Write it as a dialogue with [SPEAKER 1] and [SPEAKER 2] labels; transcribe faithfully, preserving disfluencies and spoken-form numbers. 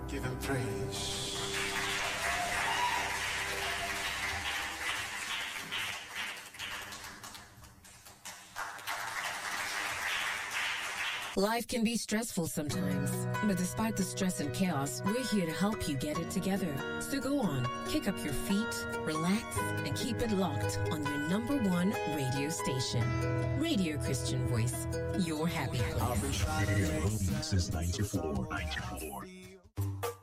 [SPEAKER 1] Give him praise.
[SPEAKER 2] Life can be stressful sometimes, but despite the stress and chaos, we're here to help you get it together. So go on, kick up your feet, relax, and keep it locked on your number one radio station. Radio Christian Voice, your happy place.
[SPEAKER 3] I've been trying to make sense since ninety-four. ninety-four.